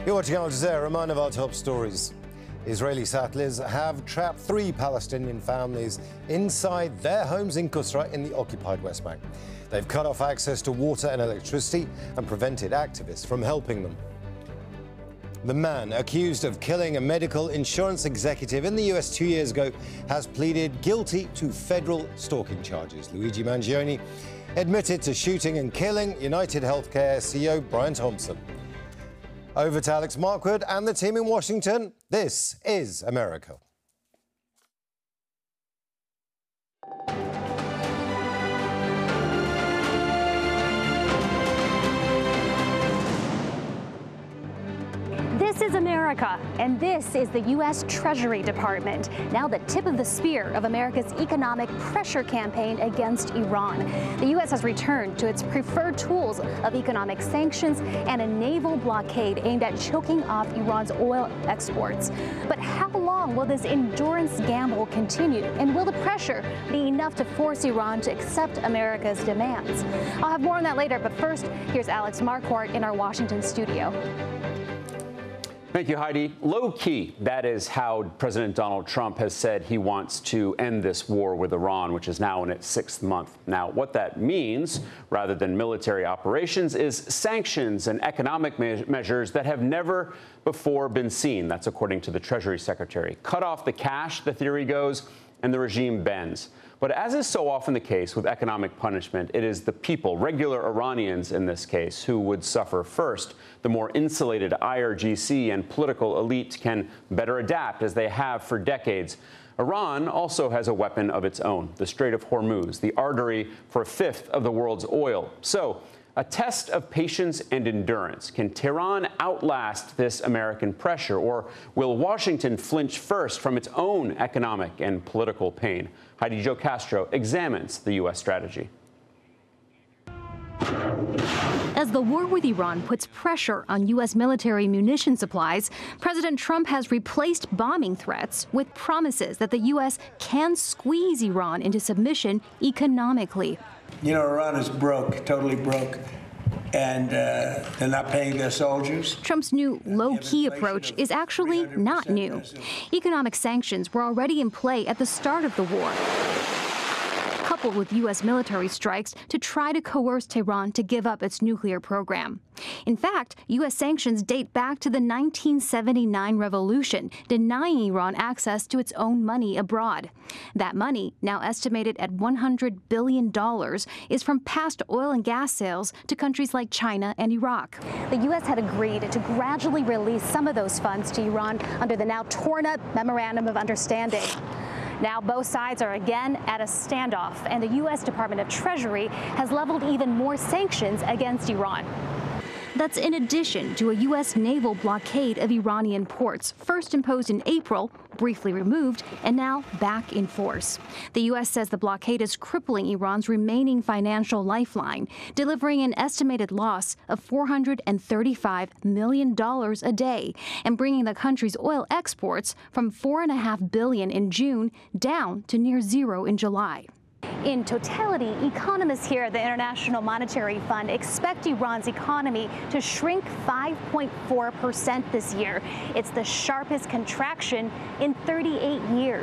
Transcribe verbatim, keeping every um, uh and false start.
You're watching Al Jazeera. A reminder of our top stories. Israeli settlers have trapped three Palestinian families inside their homes in Qusra in the occupied West Bank. They've cut off access to water and electricity and prevented activists from helping them. The man accused of killing a medical insurance executive in the U S two years ago has pleaded guilty to federal stalking charges. Luigi Mangione admitted to shooting and killing United Healthcare C E O Brian Thompson. Over to Alex Markwood and the team in Washington. This is America. This is America, and this is the U S Treasury Department, now the tip of the spear of America's economic pressure campaign against Iran. The U S has returned to its preferred tools of economic sanctions and a naval blockade aimed at choking off Iran's oil exports. But how long will this endurance gamble continue, and will the pressure be enough to force Iran to accept America's demands? I'll have more on that later, but first, here's Alex Marquardt in our Washington studio. Thank you, Heidi. Low key, that is how President Donald Trump has said he wants to end this war with Iran, which is now in its sixth month. Now, what that means, rather than military operations, is sanctions and economic me- measures that have never before been seen. That's according to the Treasury Secretary. Cut off the cash, the theory goes, and the regime bends. But as is so often the case with economic punishment, it is the people, regular Iranians in this case, who would suffer first. The more insulated I R G C and political elite can better adapt, as they have for decades. Iran also has a weapon of its own, the Strait of Hormuz, the artery for a fifth of the world's oil. So, a test of patience and endurance. Can Tehran outlast this American pressure, or will Washington flinch first from its own economic and political pain? Heidi Jo Castro examines the U S strategy. As the war with Iran puts pressure on U S military munition supplies, President Trump has replaced bombing threats with promises that the U S can squeeze Iran into submission economically. You know, Iran is broke, totally broke, and uh, they're not paying their soldiers. Trump's new low-key approach is actually not new. Economic sanctions were already in play at the start of the war, coupled with U S military strikes to try to coerce Tehran to give up its nuclear program. In fact, U S sanctions date back to the nineteen seventy-nine revolution, denying Iran access to its own money abroad. That money, now estimated at one hundred billion dollars, is from past oil and gas sales to countries like China and Iraq. The U S had agreed to gradually release some of those funds to Iran under the now torn-up Memorandum of Understanding. Now both sides are again at a standoff, and the U S Department of Treasury has leveled even more sanctions against Iran. That's in addition to a U S naval blockade of Iranian ports, first imposed in April, briefly removed, and now back in force. The U S says the blockade is crippling Iran's remaining financial lifeline, delivering an estimated loss of four hundred thirty-five million dollars a day, and bringing the country's oil exports from four point five billion dollars in June down to near zero in July. In totality, economists here at the International Monetary Fund expect Iran's economy to shrink five point four percent this year. It's the sharpest contraction in thirty-eight years.